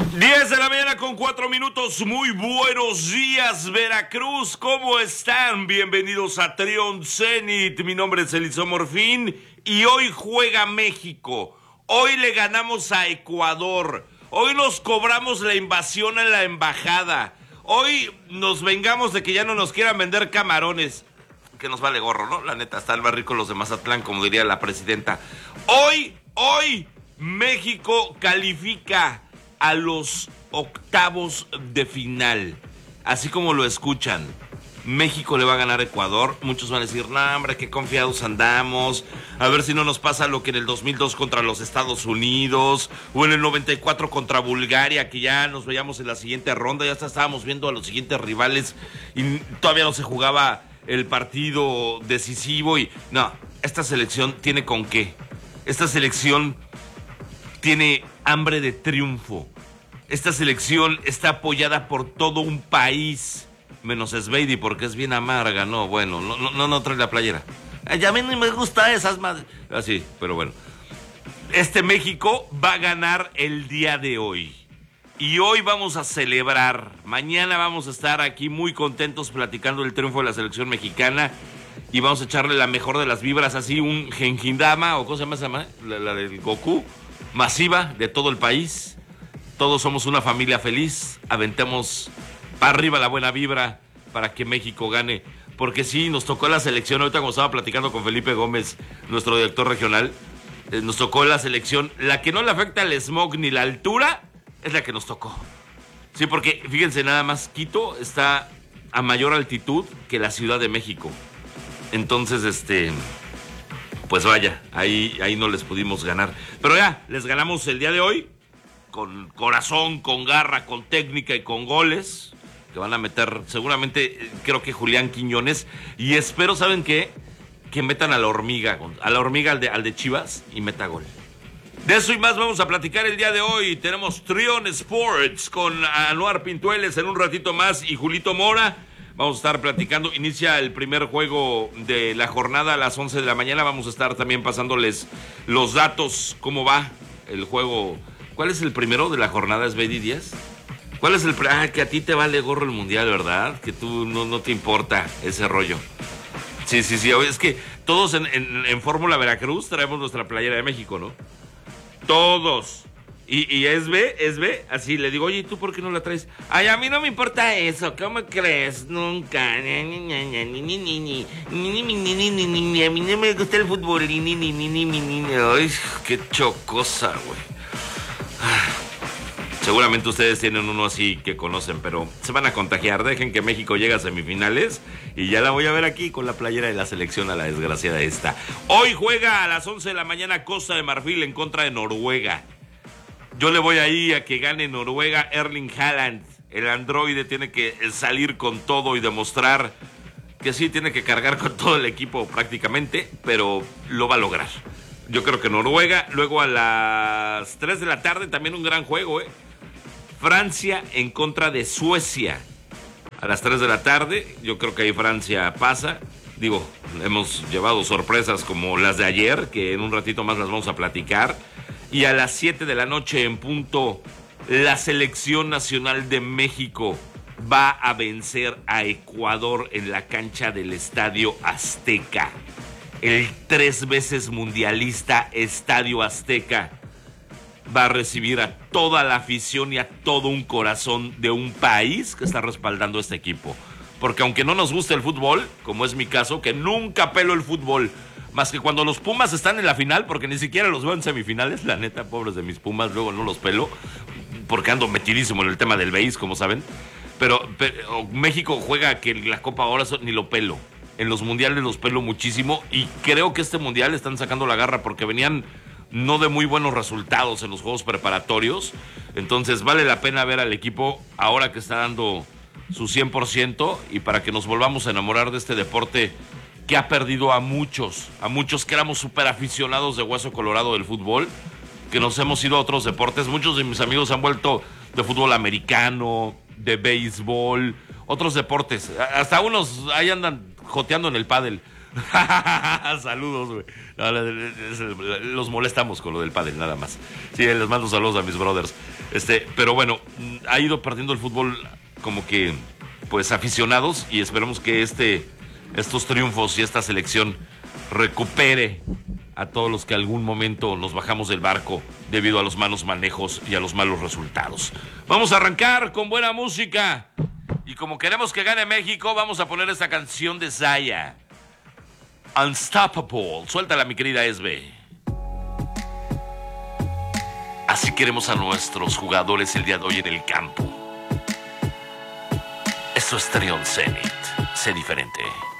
10 de la mañana con 4 minutos. Muy buenos días, Veracruz. ¿Cómo están? Bienvenidos a Trion Zenit. Mi nombre es Eliseo Morfín y hoy juega México. Hoy le ganamos a Ecuador. Hoy nos cobramos la invasión en la embajada. Hoy nos vengamos de que ya no nos quieran vender camarones. Que nos vale gorro, ¿no? La neta, están más ricos los de Mazatlán, como diría la presidenta. Hoy, México califica a los octavos de final. Así como lo escuchan. México le va a ganar a Ecuador. Muchos van a decir, no, hombre, qué confiados andamos. A ver si no nos pasa lo que en el 2002 contra los Estados Unidos. O en el 94 contra Bulgaria, que ya nos veíamos en la siguiente ronda. Ya estábamos viendo a los siguientes rivales y todavía no se jugaba el partido decisivo. Y no, esta selección tiene con qué. Esta selección tiene hambre de triunfo. Esta selección está apoyada por todo un país, menos Sveidi porque es bien amarga. No, bueno, no trae la playera. Ay, a mí no me gusta esas madres. Así, pero bueno. Este México va a ganar el día de hoy. Y hoy vamos a celebrar. Mañana vamos a estar aquí muy contentos platicando el triunfo de la selección mexicana. Y vamos a echarle la mejor de las vibras, así un Genkidama, o cosa más se llama, la del Goku, masiva de todo el país. Todos somos una familia feliz. Aventemos para arriba la buena vibra para que México gane. Porque sí, nos tocó la selección. Ahorita como estaba platicando con Felipe Gómez, nuestro director regional, nos tocó la selección. La que no le afecta el smog ni la altura es la que nos tocó. Sí, porque fíjense nada más, Quito está a mayor altitud que la Ciudad de México. Entonces, pues vaya, ahí no les pudimos ganar. Pero ya, les ganamos el día de hoy. Con corazón, con garra, con técnica y con goles que van a meter seguramente, creo que Julián Quiñones, y espero, ¿saben qué? Que metan a la hormiga al de Chivas y meta gol. De eso y más vamos a platicar el día de hoy. Tenemos Trion Sports con Anuar Pintueles en un ratito más y Julito Mora. Vamos a estar platicando, inicia el primer juego de la jornada a las 11 de la mañana. Vamos a estar también pasándoles los datos, cómo va el juego. ¿Cuál es el primero de la jornada, Sveidi Díaz? ¿Cuál es el que a ti te vale gorro el mundial, ¿verdad? Que tú no te importa ese rollo. Sí, es que todos en Fórmula Veracruz traemos nuestra playera de México, ¿no? Todos. Y Esbe, así le digo, oye, ¿y tú por qué no la traes? Ay, a mí no me importa eso, ¿cómo crees? Nunca. A mí no me gusta el fútbol. Ay, qué chocosa, güey. Seguramente ustedes tienen uno así que conocen, pero se van a contagiar. Dejen que México llegue a semifinales y ya la voy a ver aquí con la playera de la selección, a la desgraciada esta. Hoy juega a las 11 de la mañana Costa de Marfil en contra de Noruega. Yo le voy ahí a que gane Noruega. Erling Haaland, el androide, tiene que salir con todo y demostrar que sí, tiene que cargar con todo el equipo prácticamente, pero lo va a lograr. Yo creo que Noruega. Luego a las 3 de la tarde también un gran juego, Francia en contra de Suecia. A las 3 de la tarde, yo creo que ahí Francia pasa. Digo, hemos llevado sorpresas como las de ayer, que en un ratito más las vamos a platicar. Y a las 7 de la noche en punto, la selección nacional de México va a vencer a Ecuador en la cancha del Estadio Azteca. El 3 veces mundialista Estadio Azteca va a recibir a toda la afición y a todo un corazón de un país que está respaldando a este equipo. Porque aunque no nos guste el fútbol, como es mi caso, que nunca pelo el fútbol, más que cuando los Pumas están en la final, porque ni siquiera los veo en semifinales, la neta, pobres de mis Pumas, luego no los pelo, porque ando metidísimo en el tema del béis, como saben. Pero México juega que la Copa ahora ni lo pelo. En los mundiales los pelo muchísimo y creo que este mundial están sacando la garra porque venían no de muy buenos resultados en los juegos preparatorios. Entonces vale la pena ver al equipo ahora que está dando su 100% y para que nos volvamos a enamorar de este deporte que ha perdido a muchos que éramos súper aficionados de hueso colorado del fútbol, que nos hemos ido a otros deportes. Muchos de mis amigos han vuelto de fútbol americano, de béisbol, otros deportes. Hasta unos ahí andan joteando en el pádel. Saludos, güey. No, los molestamos con lo del pádel, nada más. Sí, les mando saludos a mis brothers. Pero bueno, ha ido perdiendo el fútbol como que, pues, aficionados, y esperamos que estos triunfos y esta selección recupere a todos los que algún momento nos bajamos del barco debido a los malos manejos y a los malos resultados. Vamos a arrancar con buena música. Y como queremos que gane México, vamos a poner esta canción de Zaya, Unstoppable. Suéltala, mi querida Esbe. Así queremos a nuestros jugadores el día de hoy en el campo. Esto es Trion Zenit. Sé diferente.